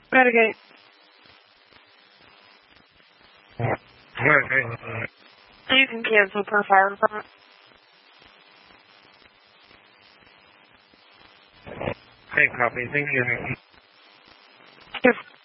Mitigate. You can cancel per fire department. Okay, copy. Thank you.